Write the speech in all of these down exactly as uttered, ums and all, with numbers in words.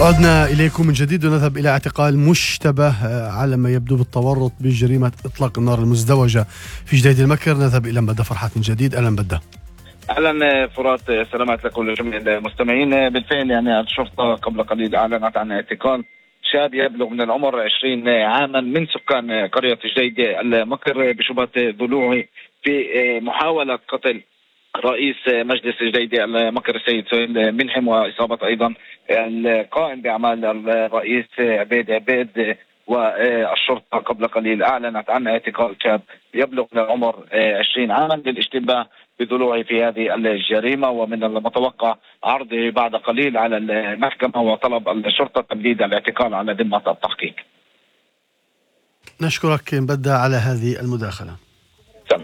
عدنا إليكم من جديد ونذهب إلى اعتقال مشتبه على ما يبدو بالتورط بجريمة إطلاق النار المزدوجة في جديد المكر. نذهب إلى مبدأ فرحات من جديد. أهلا مبدأ. أهلا فرات، سلامات لكم لجميع المستمعين. بالفعل يعني الشرطة قبل قليل أعلنت عن اعتقال شاب يبلغ من العمر عشرين عاما من سكان قرية جديد المكر بشبهة ضلوعه في محاولة قتل رئيس مجلس جديد المكر السيد سهيل منحم، وإصابة أيضا القائم بأعمال الرئيس عبيد عبيد. والشرطة قبل قليل أعلنت عن اعتقال شاب يبلغ من العمر عشرين عاما للاشتباه بضلوعه في هذه الجريمة، ومن المتوقع عرضه بعد قليل على المحكمة وطلب الشرطة تمديد الاعتقال على ذمة التحقيق. نشكرك مبدأ على هذه المداخلة. سلام.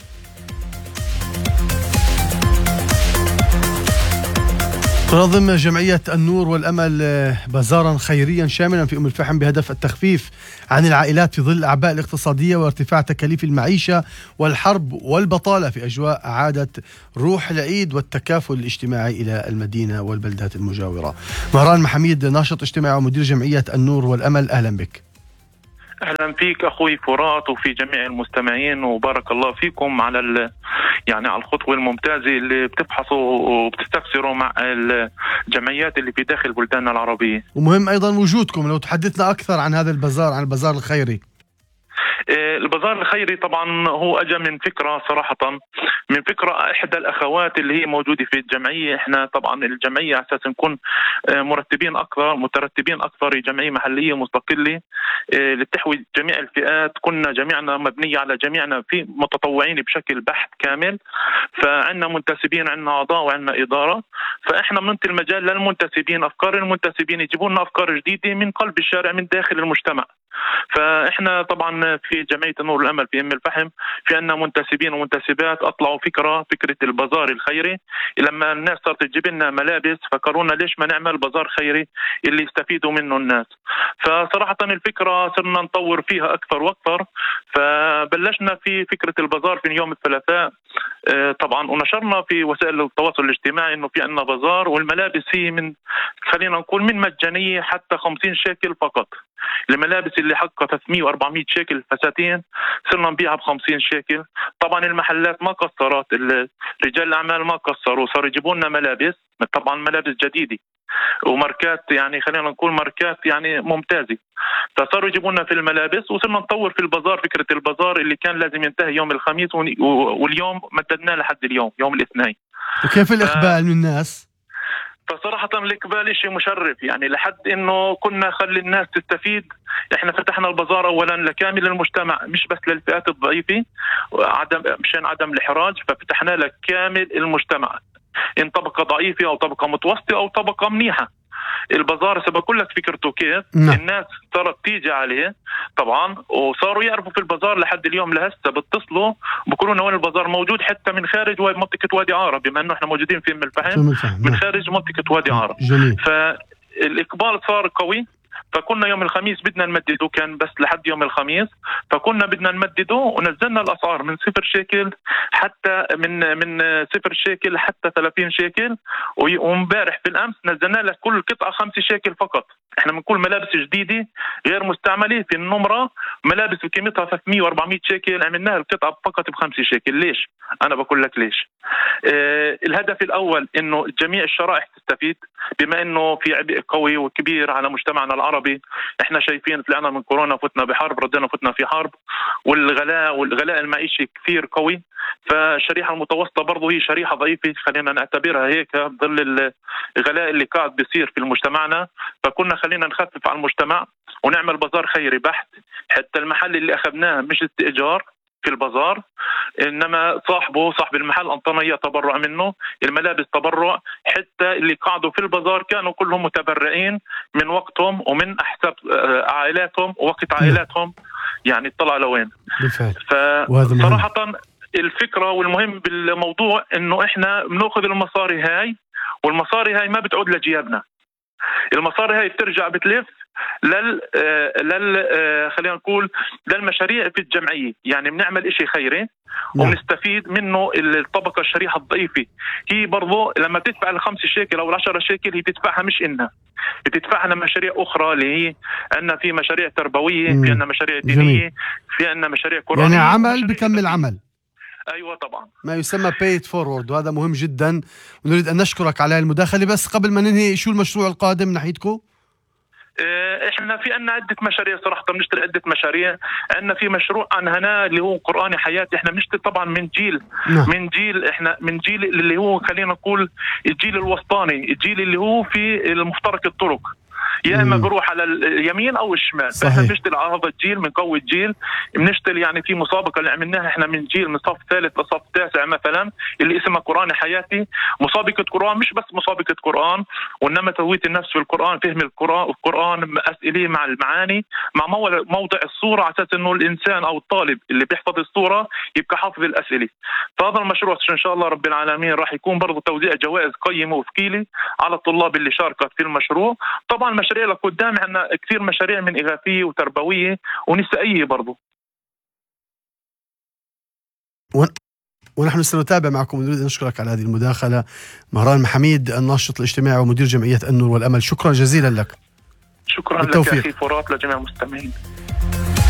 تنظم جمعية النور والأمل بازارا خيريا شاملا في أم الفحم بهدف التخفيف عن العائلات في ظل الأعباء الاقتصادية وارتفاع تكاليف المعيشة والحرب والبطالة في أجواء عادة روح العيد والتكافل الاجتماعي إلى المدينة والبلدات المجاورة. مهران محميد، ناشط اجتماعي ومدير جمعية النور والأمل، أهلا بك. أهلا فيك أخوي فرات وفي جميع المستمعين، وبارك الله فيكم على ال... يعني على الخطوة الممتازة اللي بتفحصوا وبتستفسروا مع الجمعيات اللي في داخل بلداننا العربية. ومهم أيضا وجودكم، لو تحدثنا أكثر عن هذا البازار، عن البازار الخيري. البازار الخيري طبعا هو أجا من فكرة، صراحة من فكرة إحدى الأخوات اللي هي موجودة في الجمعية. إحنا طبعا الجمعية على أساس نكون مرتبين أكثر مترتبين أكثر، جمعية محلية مستقلة لتحوي جميع الفئات. كنا جميعنا مبنية على جميعنا في متطوعين بشكل بحت كامل، فعنا منتسبين، عنا أعضاء وعنا إدارة. فإحنا بننطي المجال للمنتسبين، أفكار المنتسبين يجيبوا لنا أفكار جديدة من قلب الشارع من داخل المجتمع. فإحنا طبعا في جمعية النور والأمل في أم الفحم في عنا منتسبين ومنتسبات أطلعوا فكرة فكرة البازار الخيري. لما الناس صارت تجيب لنا ملابس فكرونا ليش ما نعمل بازار خيري اللي يستفيدوا منه الناس. فصراحة الفكرة صرنا نطور فيها أكثر وأكثر، فبلشنا في فكرة البازار في يوم الثلاثاء طبعا، ونشرنا في وسائل التواصل الاجتماعي إنه في عنا بازار، والملابس هي من خلينا نقول من مجانية حتى خمسين شيكل فقط. الملابس اللي حقها ثلاثمية وأربعمية شيكل فساتين صرنا نبيعها بخمسين شيكل. طبعا المحلات ما قصرت، رجال الأعمال ما قصروا، صاروا يجيبوا لنا ملابس، طبعا ملابس جديدة وماركات، يعني خلينا نقول ماركات يعني ممتازة. فصاروا يجيبوا لنا في الملابس، وصرنا نطور في البازار. فكرة البازار اللي كان لازم ينتهي يوم الخميس واليوم مددناه لحد اليوم يوم الاثنين. وكيف الإقبال ف... من الناس؟ فصراحة الإقبال شيء مشرف، يعني لحد إنه كنا خلي الناس تستفيد. إحنا فتحنا البازار أولا لكامل المجتمع، مش بس للفئات الضعيفة وعدم مشان عدم الإحراج، ففتحنا لكامل المجتمع، إن طبقة ضعيفة أو طبقة متوسطة أو طبقة منيحة. البازار سبب كل لك فكرته كيف م. الناس صارت تيجي عليه طبعا، وصاروا يعرفوا في البازار لحد اليوم لهسه بتصلوا بقولوا وين البازار موجود، حتى من خارج منطقة وادي عارة، بما انه احنا موجودين في ام الفحم من خارج منطقة وادي عارة. فالإقبال صار قوي. فكنا يوم الخميس بدنا نمدده، كان بس لحد يوم الخميس، فكنا بدنا نمدده ونزلنا الأسعار من صفر شيكل حتى من من صفر شيكل حتى ثلاثين شيكل. ومبارح في الأمس نزلنا لك كل قطعة خمسة شيكل فقط. احنا بنقول ملابس جديدة غير مستعملة في النمرة، ملابس بقيمتها ثلاثمية وأربعمية شيكل عملناها القطعة فقط بخمسة شيكل. ليش؟ أنا بقول لك ليش. اه الهدف الأول إنه جميع الشرائح تستفيد، بما إنه في عبء قوي وكبير على مجتمعنا العربي. احنا شايفين طلعنا من كورونا، فتنا بحرب، ردنا فتنا في حرب، والغلاء والغلاء المعيشي كثير قوي. فالشريحة المتوسطة برضو هي شريحة ضعيفة، خلينا نعتبرها هيك بظل الغلاء اللي قاعد بيصير في مجتمعنا. فكنا خلينا نخفف على المجتمع ونعمل بازار خيري بحت. حتى المحل اللي أخذناه مش استئجار في البازار، إنما صاحبه صاحب المحل أنطانا إياه تبرع منه، الملابس تبرع. حتى اللي قاعدوا في البازار كانوا كلهم متبرعين من وقتهم ومن أحساب عائلاتهم ووقت عائلاتهم، يعني اطلع لوين. فصراحة الفكرة والمهم بالموضوع إنه إحنا بنأخذ المصاري هاي، والمصاري هاي ما بتعود لجيابنا. المصاري هاي بترجع بتلف لل لل خلينا نقول للمشاريع في الجمعيه، يعني بنعمل إشي خيري وبنستفيد منه الطبقه الشريحه الضعيفه. هي برضو لما تدفع الخمسة شيكل او العشرة شيكل هي تدفعها مش إنها بتدفعها لمشاريع اخرى، اللي هي عندنا في مشاريع تربويه، في عندنا مشاريع دينيه، في عندنا مشاريع قرآنية، يعني عمل بكمل عمل. ايوه طبعا، ما يسمى paid forward، وهذا مهم جدا ونريد ان نشكرك على المداخله. بس قبل ما ننهي، شو المشروع القادم ناحيتكم؟ احنا في عنا عدة مشاريع صراحة، بنشتري عدة مشاريع. عندنا في مشروع عن هنا اللي هو قرآني حياتي، احنا بنشتري طبعا من جيل نعم. من جيل احنا من جيل اللي هو خلينا نقول الجيل الوسطاني، الجيل اللي هو في المفترق الطرق، يا اما بروح على اليمين او الشمال. فاحنا بنشتغل على هذا الجيل، بنقوي الجيل، بنشتغل يعني في مسابقه اللي عملناها احنا من جيل من صف ثالث لصف تاسع مثلا، اللي اسمها قرآن حياتي، مسابقه قرآن، مش بس مسابقه قرآن وانما تهويه النفس في القرآن، فهم القرآن القرآن اسئله مع المعاني، مع موضع الصوره، على اساس انه الانسان او الطالب اللي بيحفظ الصوره يبقى حافظ الاسئله. فهذا المشروع ان شاء الله رب العالمين راح يكون برضه توزيع جوائز قيمه وثقيله على الطلاب اللي شاركت في المشروع. طبعا مشاريع لقدام عندنا كثير مشاريع من إغاثية وتربوية ونسائية برضو. ونحن سنتابع معكم، ونريد أن نشكرك على هذه المداخلة. مهران محميد، الناشط الاجتماعي ومدير جمعية النور والأمل، شكرا جزيلا لك. شكرا لك يا أخي فرات، لجميع المستمعين.